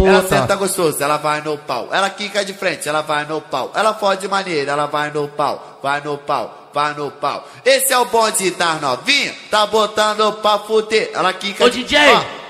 Ela senta gostoso, ela vai no pau. Ela quica de frente, ela vai no pau. Ela fode maneira, ela vai no pau. Vai no pau, vai no pau. Esse é o bonde das novinhas, tá botando pra fuder. Ela quica Ô de... DJ,